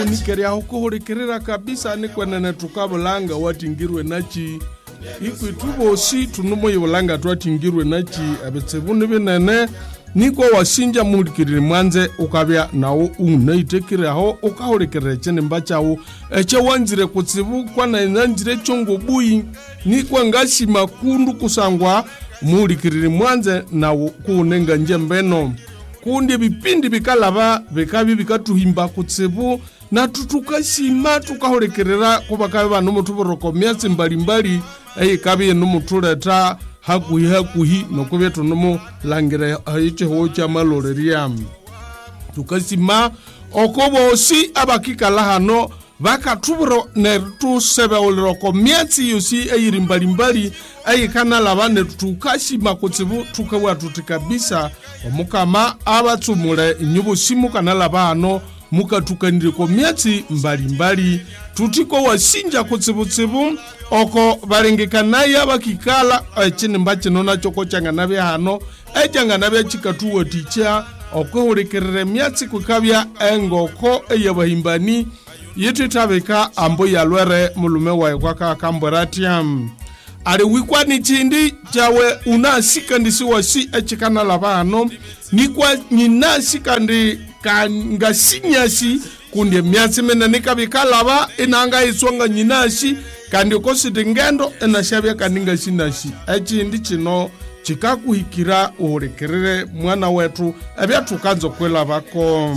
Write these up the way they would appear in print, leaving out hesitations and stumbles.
Nikeri aho kuhurekerera kabisa ni kwenene tukabulanga watingirwe nachi iku itubo si tunumo yibulanga twatingirwe nachi abetsebune binene niko wasinja mulikirire mwanze ukabya nawo unaitekire aho ukahurekerera chene mbachawo eche wanzire kutsibu kwana nanjire chongo buyi niko ngashi makundu kusangwa mulikirire mwanze nawo kunenga njembeno kundi bipindi bikalaba bikabi bikatuhimba kutsibu na tutukashima tukahorekerera kubakabe bantu mutuboroko myatsi mbalimbali kabi numutuleta hakuhi nokubeto nomu langire ayiche hocha maloreriam tukashima okobosi abakikala hano bakatubro netu sebe olroko myatsi yusi mbalimbali kana labane tukashima kutsibu tukawa tutikabisa omukama abatsumule inyubu simu kana labano muka tukandiriko myatsi mbalimbali tutiko wasinja kutsibutsibu oko barengekanaye bakikala chine mbachino na choko changanabe hano echanganabe chikatuwa ticha oko hurekerere myatsi kukabya engoko eyabahimbani yetitabeka ambo yalwere mulume wae kwa kamboratiam ari wikwani chindi chawe unasika ndisi wasi echikana labano nikwa nyinasika ndi kangasinyasi kundi myatsi menanika bikalaba inanga isonga nyinasi kandi kosite ngendo enashabya kandinga sinashi echindi chino chikakuhikira uhurekerere mwana wetu ebya tukanzo kwela bako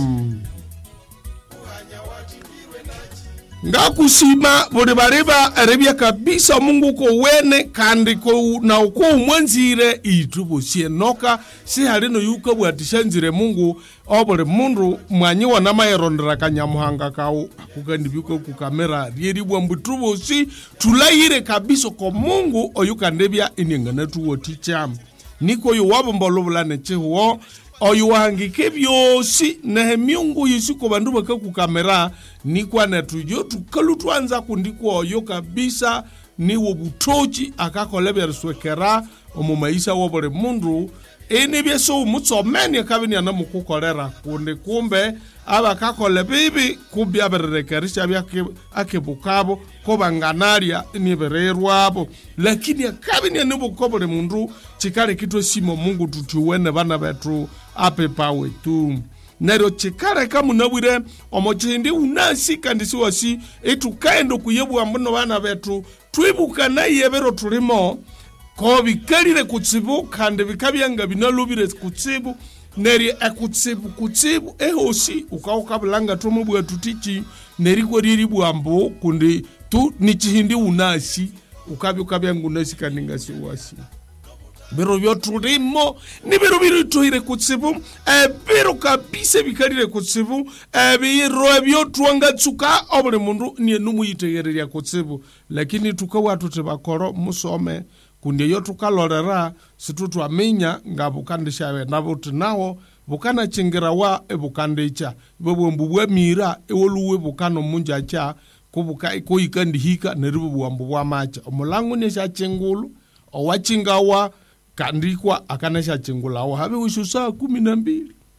ngakusima bode bareba arebya kabisa Mungu ko wene kandi ko na uko umwanzire itubo sienoka si halino yuko bwatishanzire Mungu obole mundu mwanyi wana mayerondera kanyamuhanga kawo akugandibiko ku kamera ryeribwa mbutubo si tulayire kabisa ko Mungu oyukandebya inengana tuwo ticha niko yo wabombolo bulane cheho oyu wahangike byosi nehemyungu yisiko bandu bakaku kamera nikwa netujo tukalutwanza kundiko oyo kabisa niwo butochi akakolebya riswekera omumaisa wobore mundu ene byeso umutsomene kabini anamukukolera kunde kumbe abakakole bibi kubya berekerisha byake akebukabo kobanganaria nibererwabo lakini kabini anubukobore mundu chikale kitwe simo Mungu tutiwene bana betu ape pawe tu nero chikale kamunabwire omochindi unasika ndisi wasi etukaendo kuyebu ambono bana betu twibuka naye bero tulimo ko bikalire kutsibu kandi bikabyanga binalubire kutsibu neri kutsibu ehosi ukawukabulanga tomubwa tutichi neri ko riri bwambo kundi tu nichihindi unasi ukabyanga unasi kaninga siwasi bero byotulimo ni bero birituhire kutsibu bero kabise bikalire kutsibu biro byotwanga tsuka obule mundu ni numuyitegerera kutsibu lakini tukawa tutebakoro musome kundi yo tukalorera situtu amenya ngabukandishawe nabuti nawo bukana chingira wa ebukandicha bwembubwe mira ewoluwe bukano munjacha kubuka koyikandihika neribubwambu bwa macha omulangu ne shachengulu owachingawa kandikwa akanesha chingulawo habe wishusa 12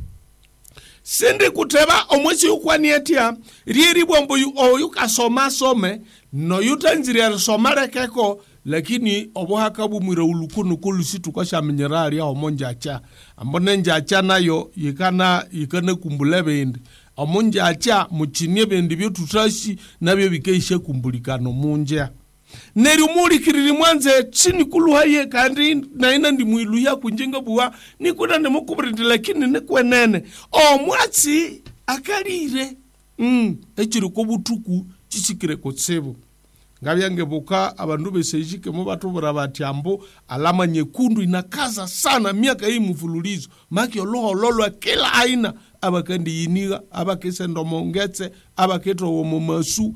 sende kuteba omwesi ukwani etia rieri bwambo oyukasoma some no yutanzira somare keko lakini obohakabu mwira ulukunu kulusitu kwa shamenyerari aho monjacha ambone njacha nayo yikana kumbulebe indi amonjacha muchinie bendi byo tutashi nabyo bikeishe kumbulikano munja neri umulikiriri mwanze chini kuluhaye kandi naina ndi mwilu ya kunjenga buwa nikuna nemukubrindi lakini nekwenene omwatsi akalire echiri ko butuku chisikire kotsebo ngabyange buka abandu besejike mu batubura batyambo alama nyekundu inakaza sana miaka hii mfululizo maki lolo kila aina abakandi yiniga abakese ndomongetse abaketo wo masu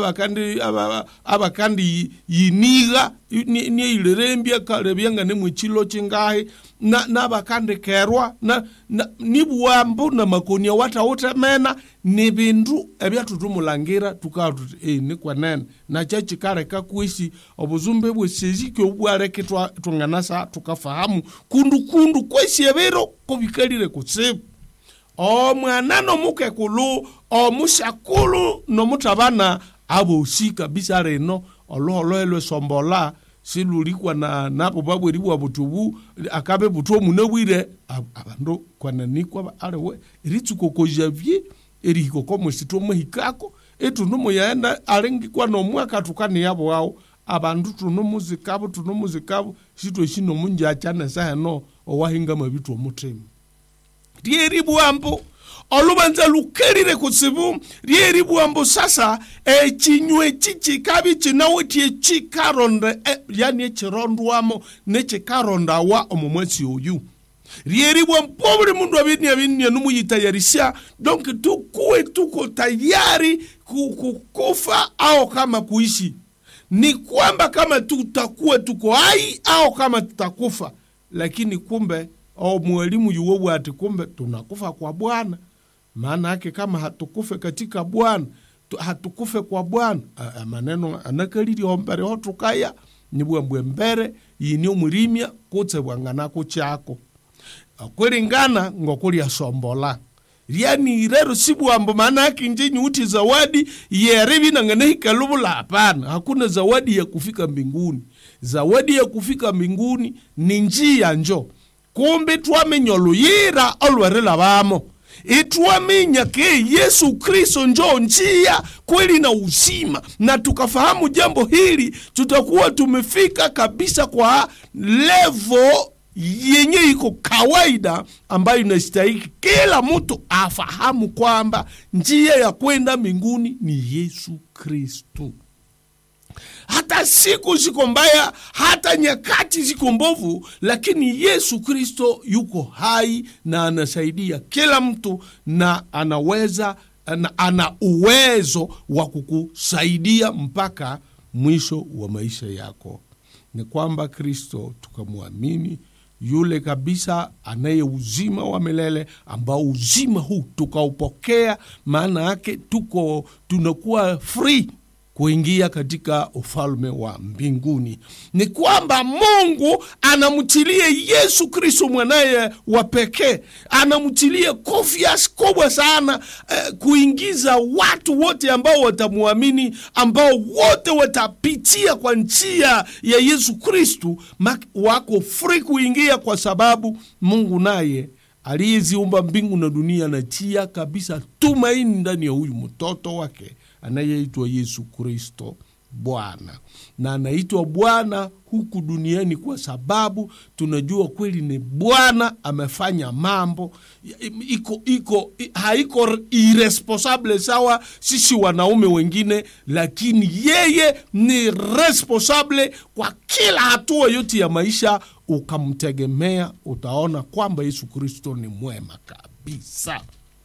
abakandi yiniga ni ilerembya karebyanga ne mwchilo chingahe na abakande kerwa na nibuwambo na makonia wata mena ni bindu ebyatutumulangira tukatuti ni kwanene na chachi kare kakwisi obuzumbe bwesejike obwareketwa tunganasa tukafahamu kundu kwesi ebero kobikalire kutsibu omwana no muke kulu omushakulu no mutabana abo si kabisa reno olo sombola silulikwa na nabo babweriwa butubu akabe butu munawire abando kwananikwa arewe ritsuko Javier eriko komo sitomo hikako etunumo yaenda arengikwa no mwaka tukani yabo wao abandu tuno muzikabo sito shino munja achana saha no owahinga mabitu omutima rieribu ambo olubanza lukerire kusibu rieribu ambo sasa chinywe chichi kabi chinawe tie chikaronda yani chirondwamo ne chikaronda wa omumwesi oyu rieribu ambo mundu abini numuyitayarisha donc tuko tayari kukufa au kama kuishi ni kwamba kama tutakuwa tuko hai au kama tutakufa, lakini kumbe mwalimu yuwewe ati kumbe tunakufa kwa Bwana. Maana yake kama hatukufe katika Bwana, hatukufe kwa Bwana, maneno anakaliri ombere hotukaya nibwe mbere yini umurimya kutse bwangana kuchako kwelingana ngokuli asombola yani rero sibu ambo maana yake nje uti zawadi yerebi nanganehika lubula hapana. Hakuna zawadi ya kufika mbinguni. Zawadi ya kufika mbinguni ni njia njo kumbe twamenyoluyira olwerela bamo itwamenya ke Yesu Kristo njo njia kweli na uzima, na tukafahamu jambo hili tutakuwa tumefika kabisa kwa level yenye iko kawaida ambayo inastahili kila mtu afahamu kwamba njia ya kwenda mbinguni ni Yesu Kristo. Hata siku ziko mbaya, hata nyakati ziko mbovu, lakini Yesu Kristo yuko hai na anasaidia kila mtu na anaweza ana uwezo wa kukusaidia mpaka mwisho wa maisha yako. Ni kwamba Kristo tukamwamini yule kabisa anaye uzima wa milele, ambao uzima huu tukaupokea, maana yake tunakuwa free kuingia katika ufalme wa mbinguni. Ni kwamba Mungu anamtilia Yesu Kristo mwanaye wa pekee, anamtilia kofias kubwa sana kuingiza watu wote ambao watamuamini, ambao wote watapitia kwa njia ya Yesu Kristo wako free kuingia, kwa sababu Mungu naye aliyeziumba mbingu na dunia anatia kabisa tumaini ndani ya huyu mtoto wake anayeitwa Yesu Kristo Bwana. Na anaitwa Bwana huku duniani kwa sababu tunajua kweli ni Bwana amefanya mambo haiko irresponsible sawa sisi wanaume wengine, lakini yeye ni responsable kwa kila hatua yote ya maisha. Ukamtegemea utaona kwamba Yesu Kristo ni mwema kabisa.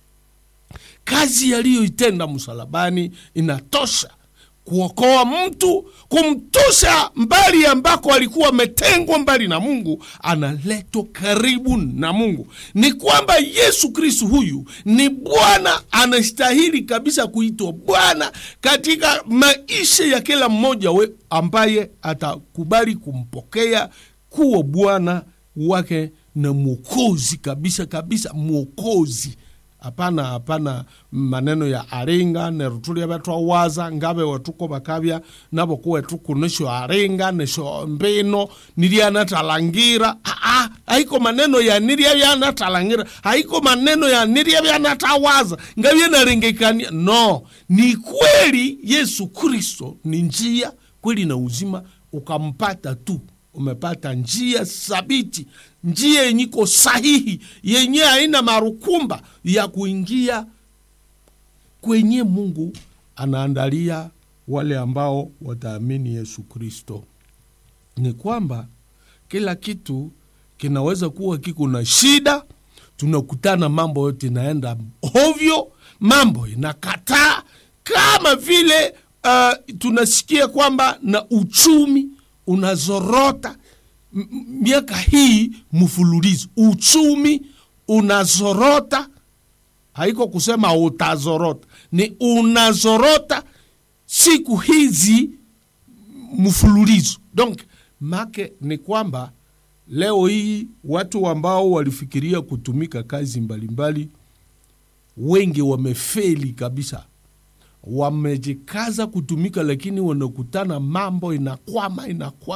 Kazi aliyoitenda msalabani inatosha kuokoa mtu, kumtosha mbali ambako alikuwa ametengwa mbali na Mungu, analetwa karibu na Mungu. Ni kwamba Yesu Kristo huyu ni Bwana, anastahili kabisa kuitwa Bwana katika maisha ya kila mmoja ambaye atakubali kumpokea kuwa Bwana wake na Mwokozi kabisa Mwokozi. Hapana maneno ya aringa nerutulia betu waza ngabe watuko bakabya nabo kuwe tukunesho aringa nesho mbino nilia natalangira. Haiko maneno ya nilia ya natalangira, haiko maneno ya nilia ya natawaza ngabe narengekania. No, ni kweli Yesu Kristo ni njia, kweli na uzima. Ukampata tu umepata njia sabiti, njia yenyiko sahihi, yenye haina marukumba ya kuingia kwenye Mungu anaandalia wale ambao wataamini Yesu Kristo. Ni kwamba kila kitu kinaweza kuwa kiko na shida, tunakutana mambo yote naenda ovyo, mambo inakataa, kama vile tunasikia kwamba na uchumi unazorota miaka hii mfululizo. Uchumi unazorota, haiko kusema utazorota, ni unazorota siku hizi mfululizo. Donc make ni kwamba leo hii watu ambao walifikiria kutumika kazi mbalimbali wengi wamefeli kabisa. Wamejikaza kutumika, lakini wanakutana mambo inakwama.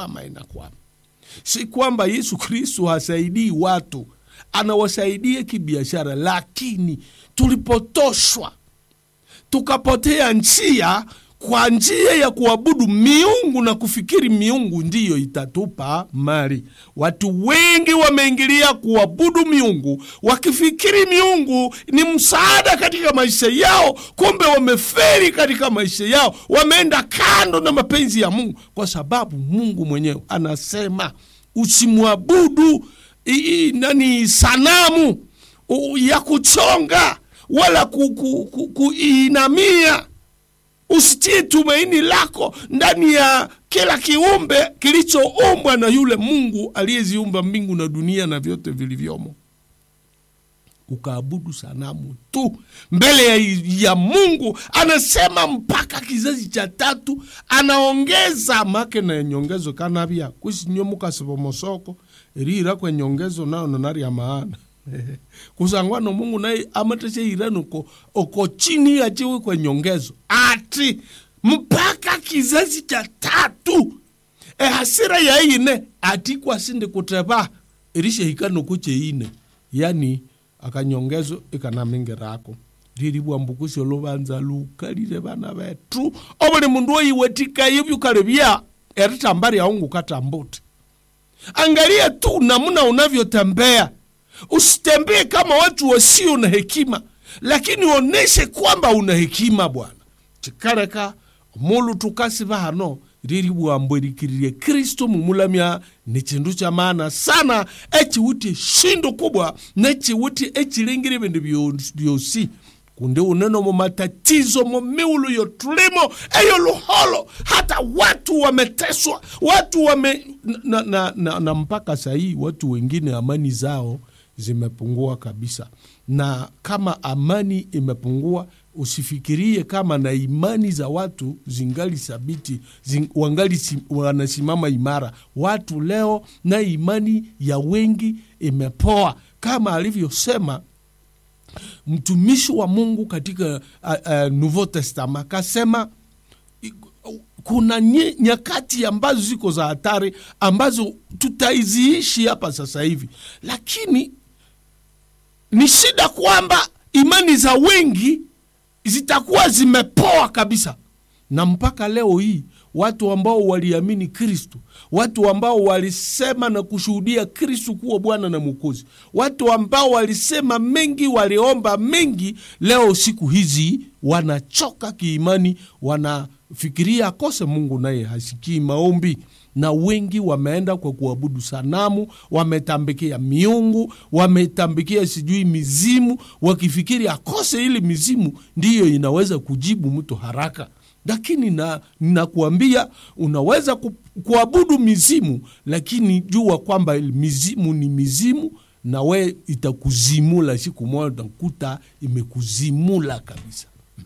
Si kwamba Yesu Kristo hasaidii watu, anawasaidia kibiashara, lakini tulipotoshwa tukapotea njia kwa njia ya kuabudu miungu na kufikiri miungu ndiyo itatupa mali. Watu wengi wameingilia kuabudu miungu wakifikiri miungu ni msaada katika maisha yao, kumbe wamefeli katika maisha yao, wameenda kando na mapenzi ya Mungu, kwa sababu Mungu mwenyewe anasema usimwabudu sanamu ya kuchonga wala kuinamia. Usitie tumaini lako ndani ya kila kiumbe kilichoumbwa na yule Mungu aliyeziumba mbingu na dunia na vyote vilivyomo. Ukaabudu sanamu tu mbele ya Mungu. Anasema mpaka kizazi cha 3, anaongeza make na nyongezo kanabia kusinyomuka sebomosoko rira kwa nyongezo nao nonari ya maana. Kusangwana Mungu naye amateshe irano oko chini ya jiwe kwa nyongezo ati mpaka kizazi cha 3. Hasira ya ine ati kwa sinde kuteba irishe hikano kuche ine, yani akanyongezo ikanaminge rako riribu ambukusho lobanza lukalire bana betu obole mundu oyiwetika yibyu karibia eritambari ya ungu katambuti. Angalia tu namuna unavyotembea. Usitembee kama watu wasio na hekima, lakini oneshe kwamba una hekima bwana. Chikareka mulu tukasiba hano riribu ambwirikiriye Kristo mumulamya ni chindu cha maana sana. Echi wuti shindo kubwa nechi wuti echi lingiri bende byosi kunde uneno mu matatizo mu miulu yotulimo eyo luholo. Hata watu wameteswa, watu na mpaka sahi watu wengine amani zao zimepungua kabisa. Na kama amani imepungua, usifikirie kama na imani za watu zingali sabiti, wanasimama imara. Watu leo na imani ya wengi imepoa, kama alivyosema mtumishi wa Mungu katika Nouveau Testament. Kasema kuna nyakati ambazo ziko za hatari ambazo tutaiziishi hapa sasa hivi, lakini ni shida kwamba imani za wengi zitakuwa zimepoa kabisa. Na mpaka leo hii watu ambao waliamini Kristo, watu ambao walisema na kushuhudia Kristo kuwa Bwana na Mwokozi, watu ambao walisema mengi, waliomba mengi, leo siku hizi wanachoka kiimani, wanafikiria akose Mungu naye hasikii maombi. Na wengi wameenda kwa kuabudu sanamu, wametambikia miungu, wametambikia sijui mizimu, wakifikiri akose ile mizimu ndiyo inaweza kujibu mtu haraka. Lakini ninakuambia unaweza kuabudu mizimu, lakini jua kwamba mizimu ni mizimu, na we itakuzimula siku moja, utakuta imekuzimula kabisa.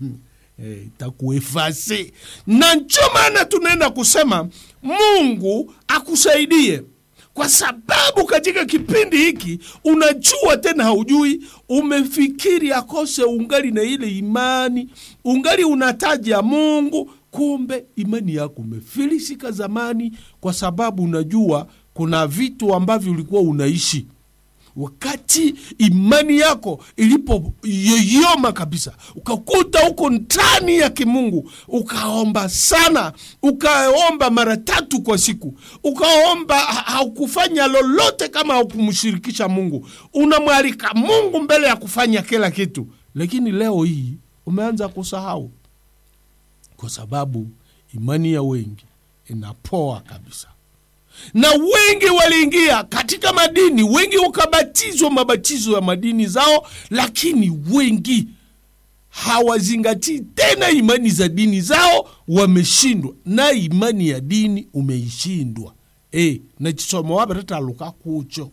Itakuefase. Na njomana tunaenda kusema Mungu akusaidie, kwa sababu katika kipindi hiki unajua tena haujui, umefikiri akose ungali na ile imani, ungali unataja Mungu, kumbe imani yako umefilisika zamani, kwa sababu unajua kuna vitu ambavyo ulikuwa unaishi wakati imani yako ilipo yoyoma kabisa, ukakuta uko ndani ya kimungu, ukaomba sana, ukaomba mara 3 kwa siku, ukaomba haukufanya lolote kama haukumshirikisha Mungu, unamwalika Mungu mbele ya kufanya kila kitu, lakini leo hii umeanza kusahau, kwa sababu imani ya wengi inapoa kabisa. Na wengi waliingia katika madini, wengi wakabatizwa mabatizo ya madini zao, lakini wengi hawazingatii tena imani za dini zao, wameshindwa na imani ya dini umeishindwa. Na chisomo wabereta luka kucho.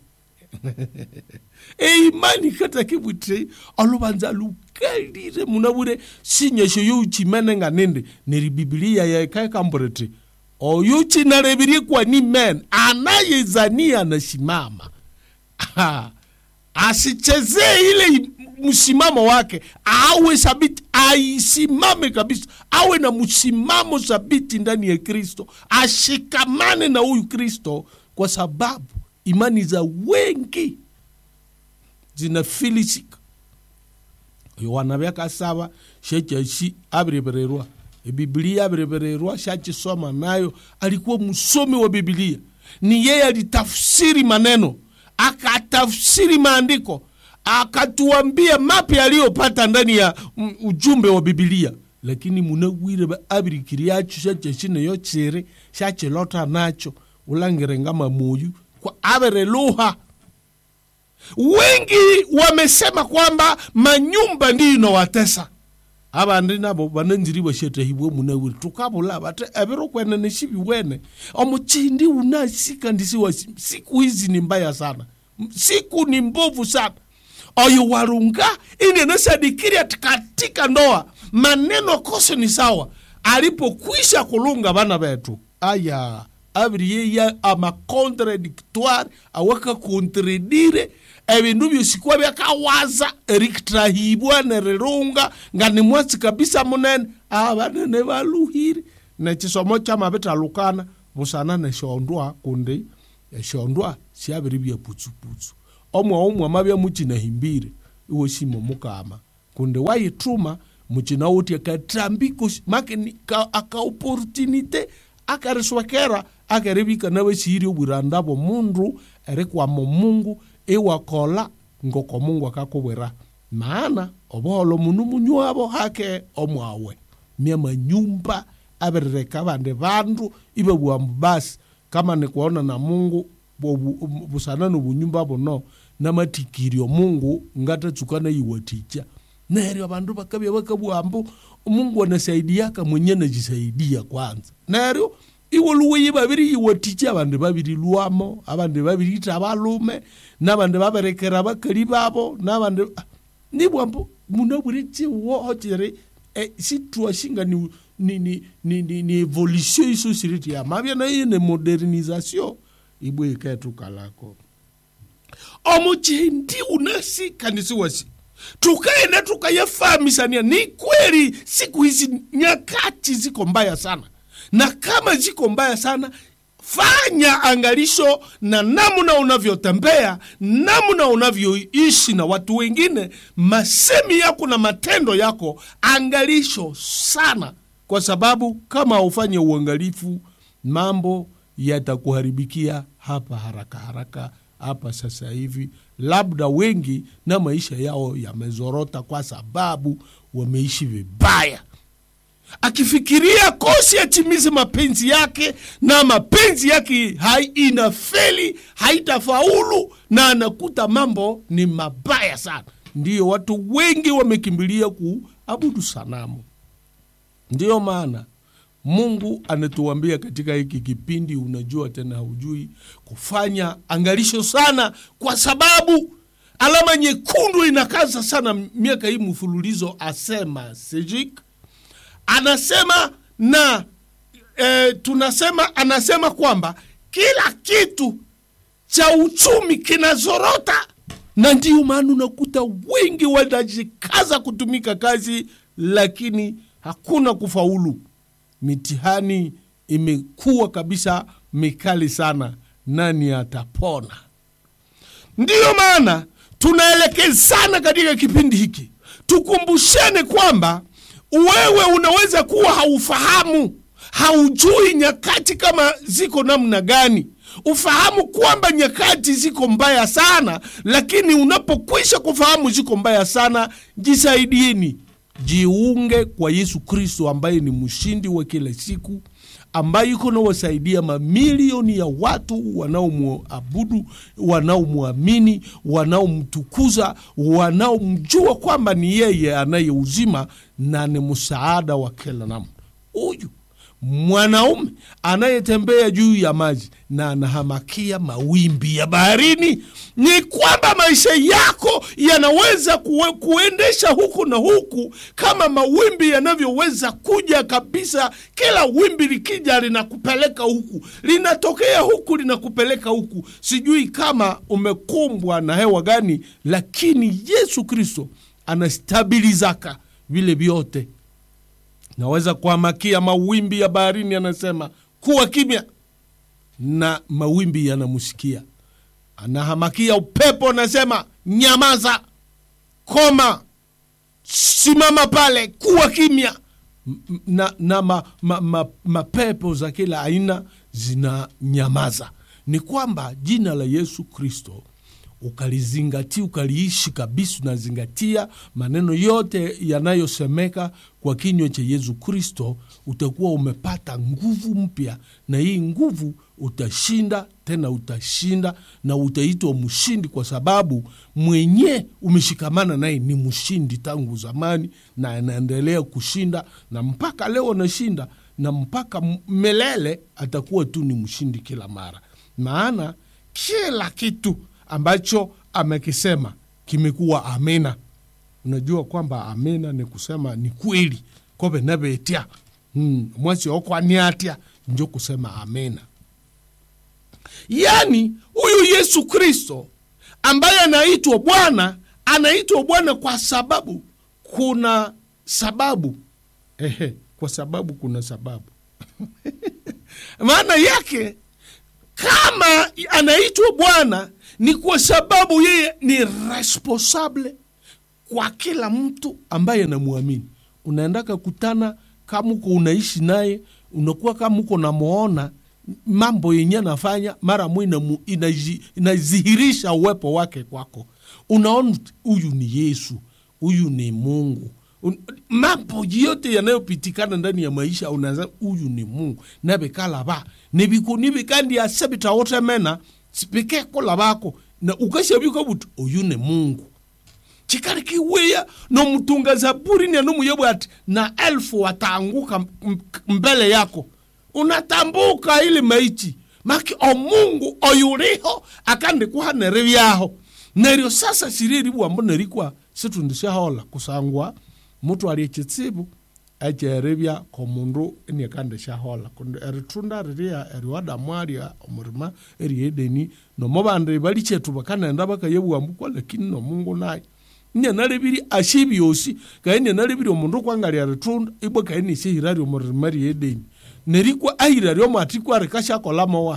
Imani kata kibutri alubanza lukalire munabure sinyesho yuchimene nganende neri Biblia ya kaeka mborete. Oyuchi narebiri kwa ni men anayezania anasimama. Asicheze ile msimamo wake, awe sabiti, aisimame kabisa, awe na msimamo sabiti ndani ya Kristo, ashikamane na huyu Kristo, kwa sababu imani za wengi zinafilisika. Yohana beka saba sheche abrebererwa Biblia abrebererwa shachi soma nayo. Alikuwa msomi wa Biblia, ni yeye alitafsiri maneno, akatafsiri maandiko, akatuambia mapi aliyopata ndani ya ujumbe wa Biblia. Lakini munawire abirikiriacho shache shine yochere shache lota nacho ulangere ngama moyu kwa abereluha. Wengi wamesema kwamba manyumba ndiyo inawatesa. Abandi nabo bananjiri bashete hibwe munawiri tukabula bate abero kwene neshibi wene omuchindi unasika ndisi wa siku hizi ni mbaya sana, siku ni mbovu sana. Oyo warunga ine nasadikiri katika ndoa maneno kose ni sawa, alipokwisha kulunga bana betu aya abiri ya ama contradictoire awaka contredire ebindu byosikuwa byakawaza erikitrahibwa nererunga ngani mwasi kabisa munene abanene baluhiri na chisomo chama betalukana busana na shondwa kunde shondwa siabiri bya putsu omwe mabya muchina himbire iwo shimo mukama kunde wayitruma muchina uti akatambiko makeni aka opportunité akariswakera akaribika nawe shiri obirandabo mundu erikwa Mungu ewakola ngoko Mungu akakubwera, maana obolo munu munywabo hake omwawe myama nyumba abereka bande bandu ibe bwambu basi kama ni kuona na Mungu busana no bunyumba bono na matikirio Mungu ngata tsukana iwaticha neryo bandu bakabya bakabwambu Mungu anasaidia ka mwenye najisaidia kwanza neryo iwoluwe babiri iwaticha abandi babiri luamo abandi babiri tabalume nabandi baberekera bakali babo nabandi nibwambo munaburichi wohotire situation ni evolution iso siriti ya mabya na yene modernisation ibwe ketu kalako omuchindi unasi kanisi wasi tukaenda tukayafahamisania. Ni kweli siku hizi nyakati ziko mbaya sana, na kama ziko mbaya sana, fanya angalisho na namna unavyotembea, namna unavyoishi na watu wengine, masemi yako na matendo yako, angalisho sana, kwa sababu kama ufanye uangalifu mambo yatakuharibikia hapa haraka hapa sasa hivi. Labda wengi na maisha yao yamezorota kwa sababu wameishi vibaya, akifikiria kosi atimize mapenzi yake, na mapenzi yake inafeli, haitafaulu, na anakuta mambo ni mabaya sana. Ndiyo watu wengi wamekimbilia kuabudu sanamu. Ndiyo maana Mungu anatuambia katika hiki kipindi, unajua tena hujui, kufanya angalisho sana, kwa sababu alama nyekundu inakaza sana miaka hii mfululizo. Asema Sejik anasema na anasema kwamba kila kitu cha uchumi kinazorota, na ndiyo maana unakuta wengi wanajikaza kutumika kazi, lakini hakuna kufaulu. Mitihani imekuwa kabisa mikali sana, nani atapona? Ndiyo maana tunaelekezana katika kipindi hiki, tukumbushane kwamba wewe unaweza kuwa haufahamu, haujui nyakati kama ziko namna gani. Ufahamu kwamba nyakati ziko mbaya sana, lakini unapokwisha kufahamu ziko mbaya sana, jisaidieni. Jiunge kwa Yesu Kristo ambaye ni mshindi wa kila siku, ambaye yuko na wasaidia mamilioni ya watu wanaomuabudu, wanaomuamini, wanaomtukuza, wanaomjua kwamba ni yeye anayeuzima na ni msaada wa kila namna. Huyu mwanaume anayetembea juu ya maji na anahamakia mawimbi ya baharini, ni kwamba maisha yako yanaweza kuendesha huku na huku kama mawimbi yanavyoweza kuja kabisa. Kila wimbi likija linakupeleka huku, linatokea huku linakupeleka huku. Sijui kama umekumbwa na hewa gani, lakini Yesu Kristo anastabilizaka vile vyote. Naweza kuhamakia mawimbi ya baharini, anasema kuwa kimya, na mawimbi yanamusikia. Anahamakia upepo, anasema nyamaza, koma, simama pale, kuwa kimya, na mapepo za kila aina zina nyamaza. Ni kwamba jina la Yesu Kristo ukalizingatia, ukaliishi kabisa, unazingatia maneno yote yanayosemeka kwa kinywa cha Yesu Kristo, utakuwa umepata nguvu mpya, na hii nguvu utashinda, tena utashinda, na utaitwa mshindi, kwa sababu mwenye umeshikamana naye ni mshindi tangu zamani, na anaendelea kushinda, na mpaka leo anashinda, na mpaka milele atakuwa tu ni mshindi kila mara. Maana kila kitu ambacho amekisema kimekuwa amena. Unajua kwamba amena ni kusema ni kweli, kobe nabetia mwasi okwa niatia, njo kusema amena. Yani huyu Yesu Kristo ambaye anaitwa Bwana kwa sababu kuna sababu. Kwa sababu kuna sababu. Maana yake kama anaitwa Bwana ni kwa sababu yeye ni responsable kwa kila mtu ambaye anamuamini. Unaendaka kutana kama uko unaishi naye, unakuwa kama uko namuona mambo yenye anafanya, mara moja inazihirisha uwepo wake kwako. Unaona huyu ni Yesu, huyu ni Mungu. Mambo yote yanayopitikana ndani ya maisha unaanza huyu ni Mungu. Nabekala ba nibikandi asabita wote mena sipeke ko labako, na ukashabika butu uyu ni Mungu. Chikariki weya no mtunga Zaburi ni anumuyebu ati na elfu wataanguka mbele yako, unatambuka ili maiti maki o Mungu oyuriho akande kuha nerevi yaho. Nerio sasa siriri buambo nerikwa situndisha hola kusangwa mutu aliyechitsibu ajerevya kwa mundu ni akande shahola kundu eritunda riria eriwada mwaria omurima eriedeni no mobande bali chetu bakana baka yebu ambukwa, lakini no Mungu naye nye narebiri ashibi yosi kaine narebiri omundu kwangali eritunda ibwe kaine shihirari omurima eriedeni nerikwa ahirari omatikwa rekasha kolamawa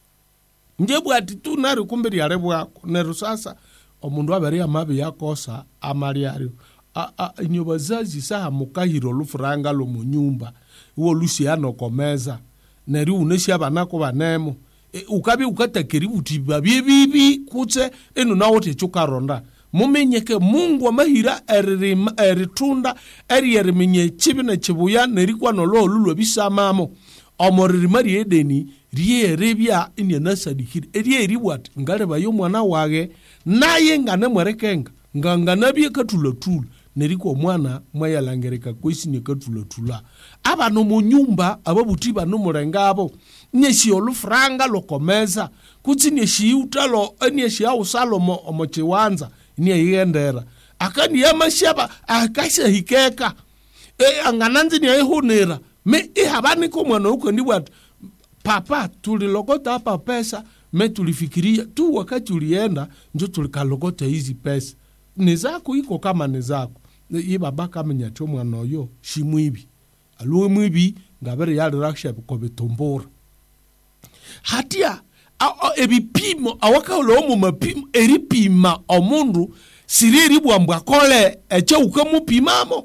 njebu atitu nari kumbiri yarebwako neru sasa omundu abari amabi yakosa amariario inyoba zazi saha mukahiro lufuranga lo munyumba uwo lusiano komeza neri uneshi abanako banemo ukabi ukatakiri utiba bibi kutse eno na wote chukaronda mumenyeke Mungu amahira eritunda erimenye chibi na chibuya nerikwa no lo lulwe bisamamo omoriri mari edeni riye rebya inya nasadikiri eriye ribwat ngale bayo mwana wage naye ngane mwerekenga ngangana bye katulatula neriko mwana mwayalangereka kwisi ne katulatula abano mu nyumba ababuti bano murengabo nyeshi olufranga lokomeza kuti nyeshi utalo nyeshi ausalomo omochiwanza niye yendera akani yamashaba akasha hikeka angananzi ni ayihunira me habani ko mwana uko ndibwa papa tulilokota hapa pesa me tulifikiria tu wakati ulienda njo tulikalokota hizi pesa ni zako iko kama ni zako yi baba kama nyacho mwana oyo shimwibi aluwe mwibi ngabere yali raksha ko bitombora hatia ebipimo awaka ulomu mapimo eripima omundu siriri bwambwa kole eche ukamupimamo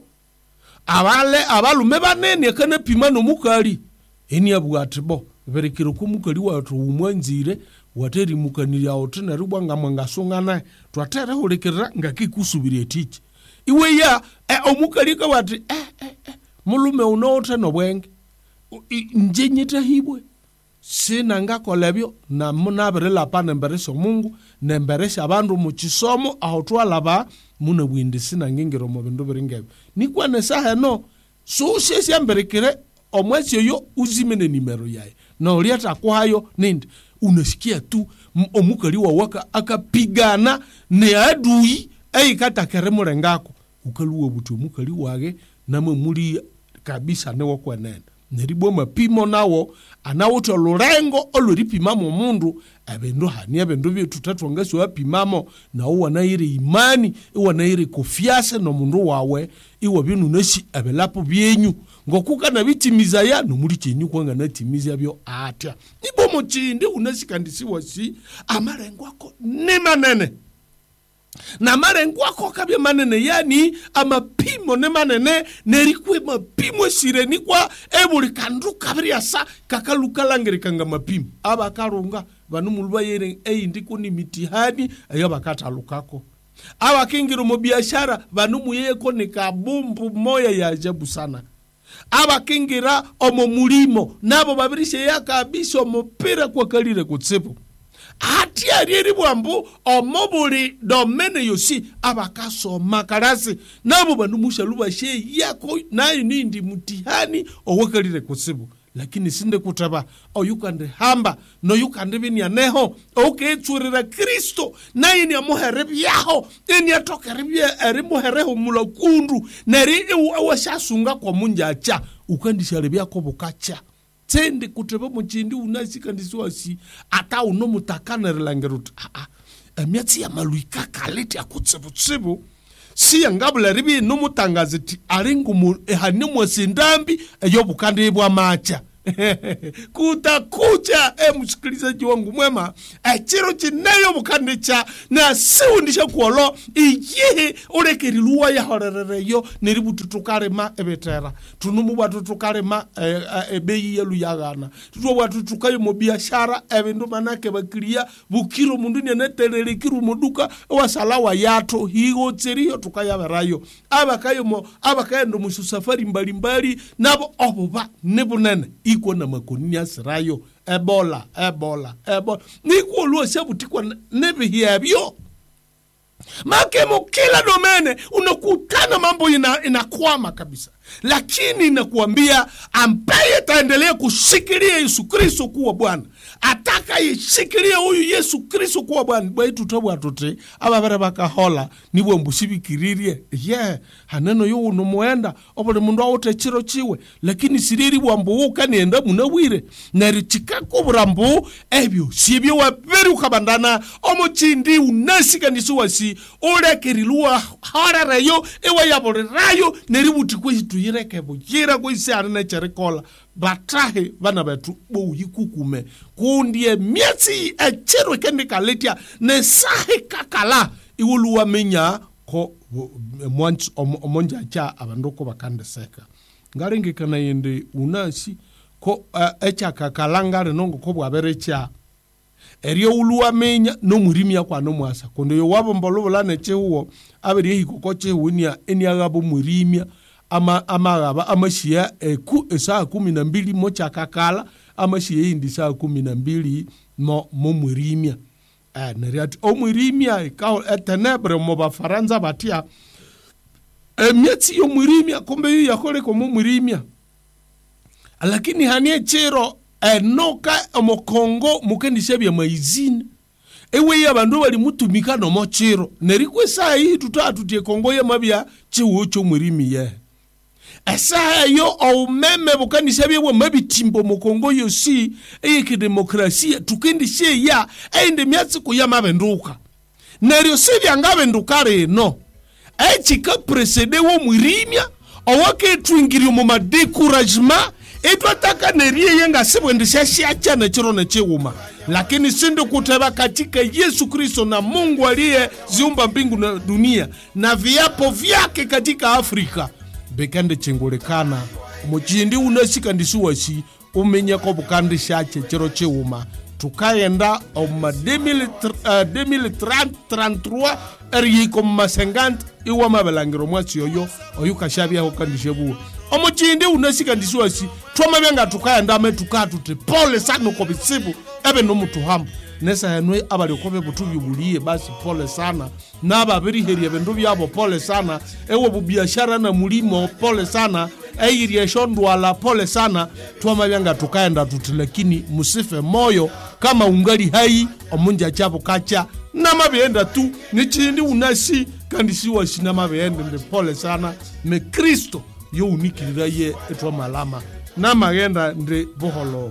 abalume banene kana pima no mukali eni abwatibo berekero kumukali watu umwanzire wateri mukanira otena rubanga mwangasongana twatere horekera ngakikusubire tichi iwe ya omukali ka wati mulume unote no bwenge njenyita hibwe sina ngakolebyo na munabere lapana mbereso Mungu nemberesha abandu mu kisomo aho twalaba muna bwindi sina ngengero mu bindu biringebe nikwa nesaha no so shesi amberekere omwezi yo uzimene nimero yae na uliata kwayo nindi unasikia tu omukali wa waka akapigana ne adui katakere murengako ukaluwa buti omukali wage namwe muri kabisa ne wakwa nene neribwa mapimo nawo anawoto lorengo oloripimamo mundu ebindu hani ebindu byetu tatwangasi wapimamo na uwanaire imani uwanaire kofiase no mundu wawe iwa binu nashi ebelapo byenyu ngokuka na bitimiza ya no muri cyenyu kwanga natimiza byo atya nibo muchindi unasikandisiwa si amarengo ako ni manene na marengo ako kabye manene yani amapimo ne manene nerikwe mapimo sireni kwa ebuli kandu kabiri asa kakaluka langerikanga mapimo abakarunga banumulwa yere ndiko ni mitihani ayo bakatalukako abakingira mu biashara banumuyeko ni kabumbu moya ya ajabu sana abakingira omo mulimo nabo babirishe yakabisho mupira kwa kalire kutsipo ati ariri bwambu omobuli domene yosi abakasoma karasi nabo banumusha lubashe yako nayo nindi mutihani owakalire kutsipo lakini sinde kutaba oyukande hamba no yukande binya neho oketsurira Kristo naye ni amuherebi yaho eni atokerebye eri muhereho mulakundu neri washasunga kwa munjacha ukandisha rebya ko bukacha tsende kutaba muchindi unasikandiswa si ata uno mutakana relangerut emyatsi ya maluika kaleti akutsebutsibu si yangabula ribi no mutangaziti aringu ehanimu sindambi eyobukande bwa macha kutakucha msikilizaji wangu mwema chiro chineyo bukandicha na siundisha kuolo iyihe urekeriluwa ya horereyo neribututukarema ebetera tunumuba tutukarema ebeyi yelu yagana tutuwa tutukayo mu biashara ebindu manake bakiria bukiro mundu neterelekiru muduka wasalawa yato higo tseriyo tukayaberayo abakayendo mu safari mbalimbali nabo obuba nebunene iko na makonini asirayo ebola niko luo sebutikwa nebihiabyo makemo kila domene unakutana mambo inakwama kabisa lakini nakuambia ambaye taendelea kushikilia Yesu Kristo kuwa Bwana ataka yishikilia huyu Yesu Kristo kuwa Bwana baitu tabwa tote ababere bakahola nibwe mbusibikiririe haneno yo unomuenda obole mundu awote chiro chiwe lakini siriri bwambuka nienda munawire narichika kuburambu ebyo sibyo waberi ukabandana omuchindi unasikanisiwa si urekeriluwa harareyo ewa yaborerayo neributikwe tuyireke bujira kwisi arine cherikola batahe bana betu bo yikukume kundie miezi echero kendika letia ne sahi kakala iwuluwa menya ko monja cha abandoko bakande seka ngaringe kana yende unasi ko echa kakalangare nongo ko bwaberecha eriyo uluwa menya no murimya kwa no mwasa kondo yo wabo mbolobola ne chewo aberi hiko chewo eni agabo murimya amagaba amashiya saa 12 mo chakakala amashiya indi saa 12 mo murimya nariati omurimya ka etenebre mo bafaransa batia emyetsi yo murimya kombe yo yakole ko murimya lakini hanie chero enoka omokongo mukendisha bya maizini ewe yabandu bali mutumika no mochiro nerikwe saa hii tutatutie kongo ya mabya chiwo cyo murimiye esa yo omeme bukandisha bya mabitimbo mukongo yosi eyeke demokrasia tukendishe ya ende myatsi ko yamabenduka neryo sibya ngabenduka reno echika precede wo murimya owake twingirio mu madécouragement etwa taka nerie yenga sibwendisha shiacha na chiro na cheuma lakini sindo kuteba katika Yesu Kristo na Mungu aliye ziumba mbingu na dunia na viapo vyake katika Afrika bekande chengolekana muchindi unasikandisuwa si umenya ko bukande shache chiro cheuma tukayenda oma 2033 eri ko masengant iwa mabelangiro mwasi yoyo oyuka shabya ho kandishebu omuchindi unasikandisuwa si twama byanga tukayenda ametukatu te pole sana ko bitsibu ebe no mutuhambu nesa henwe abali kobe butubi buliye basi pole sana naba biri heri bendu byabo pole sana ewo bubiashara na mulimo pole sana eyiri shondwala pole sana twama byanga tukayenda tutilekini musife moyo kama ungali hai omunja chabo kacha na mabienda tu nichindi unasi kandisiwa sina mabienda pole sana me Kristo yo unikirira ye etwa malama namagenda ndi buholo.